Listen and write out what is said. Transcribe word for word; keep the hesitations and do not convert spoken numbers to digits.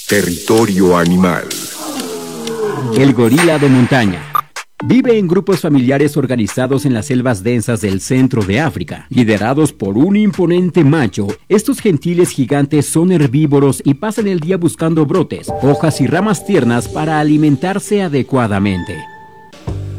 Territorio animal. El gorila de montaña. Vive en grupos familiares organizados en las selvas densas del centro de África. Liderados por un imponente macho, estos gentiles gigantes son herbívoros y pasan el día buscando brotes, hojas y ramas tiernas para alimentarse adecuadamente.